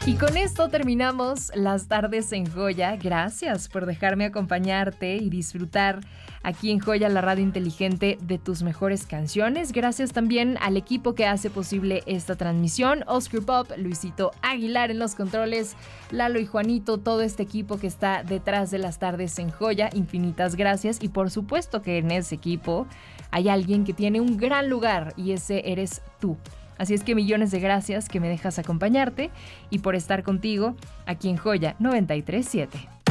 Y con esto terminamos las tardes en Joya. Gracias por dejarme acompañarte y disfrutar aquí en Joya, la radio inteligente, de tus mejores canciones. Gracias también al equipo que hace posible esta transmisión. Oscar Pop, Luisito Aguilar en los controles, Lalo y Juanito, todo este equipo que está detrás de las tardes en Joya. Infinitas gracias. Y por supuesto que en ese equipo hay alguien que tiene un gran lugar y ese eres tú. Así es que millones de gracias que me dejas acompañarte y por estar contigo aquí en Joya 93.7.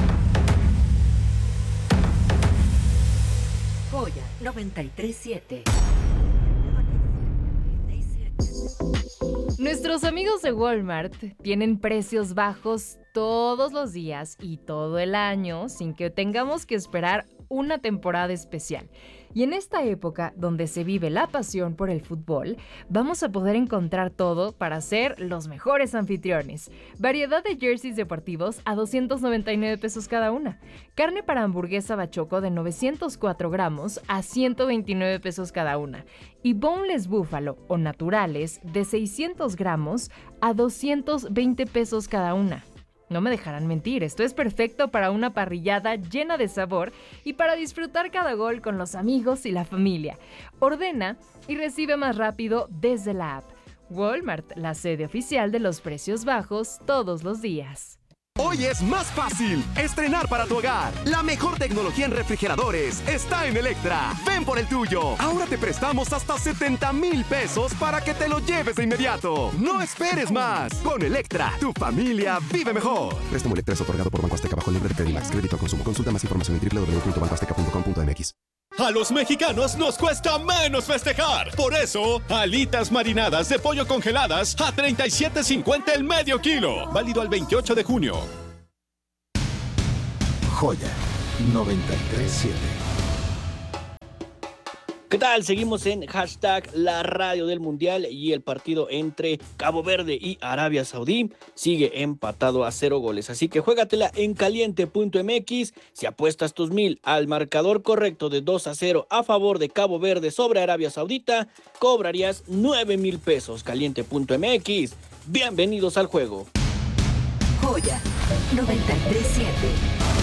Joya 93.7. Nuestros amigos de Walmart tienen precios bajos todos los días y todo el año sin que tengamos que esperar una temporada especial. Y en esta época donde se vive la pasión por el fútbol, vamos a poder encontrar todo para ser los mejores anfitriones. Variedad de jerseys deportivos a 299 pesos cada una. Carne para hamburguesa bachoco de 904 gramos a 129 pesos cada una. Y boneless búfalo o naturales de 600 gramos a 220 pesos cada una. No me dejarán mentir, esto es perfecto para una parrillada llena de sabor y para disfrutar cada gol con los amigos y la familia. Ordena y recibe más rápido desde la app. Walmart, la sede oficial de los precios bajos todos los días. Hoy es más fácil estrenar para tu hogar. La mejor tecnología en refrigeradores está en Electra. Ven por el tuyo. Ahora te prestamos hasta 70,000 pesos para que te lo lleves de inmediato. No esperes más. Con Electra, tu familia vive mejor. Préstamo Electra es otorgado por Banco Azteca bajo el nombre de Credimax. Crédito al consumo. Consulta más información en www.bancoazteca.com.mx. A los mexicanos nos cuesta menos festejar. Por eso, alitas marinadas de pollo congeladas a $37.50 el medio kilo. Válido al 28 de junio. Joya 93.7. ¿Qué tal? Seguimos en hashtag la radio del mundial y el partido entre Cabo Verde y Arabia Saudí sigue empatado a 0 goles. Así que juégatela en caliente.mx. Si apuestas tus 1,000 al marcador correcto de 2-0 a favor de Cabo Verde sobre Arabia Saudita, cobrarías 9,000 pesos. Caliente.mx. Bienvenidos al juego. Joya 93.7.